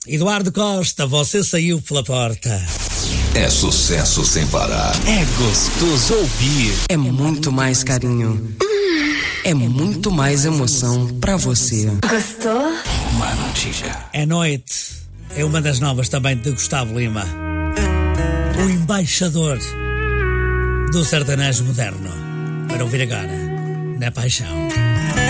Eduardo Costa, você saiu pela porta. É sucesso sem parar. É gostoso ouvir. É muito mais carinho. É muito mais emoção pra você. Gostou? Mantiga. É noite. É uma das novas também de Gustavo Lima. O embaixador do sertanejo moderno. Para ouvir agora, na Paixão.